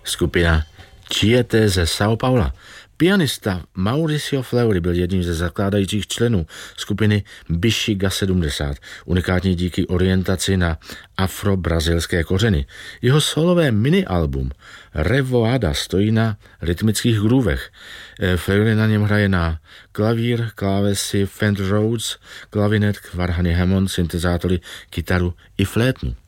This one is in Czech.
Skupina Chiete ze São Paula. Pianista Mauricio Fleury byl jedním ze zakládajících členů skupiny Bexiga 70, unikátní díky orientaci na afro-brazilské kořeny. Jeho solové mini-album Revoada stojí na rytmických groovech. Fleury na něm hraje na klavír, klávesy, Fender Rhodes, klavinet, varhany Hammond, syntezátory, kytaru i flétnu.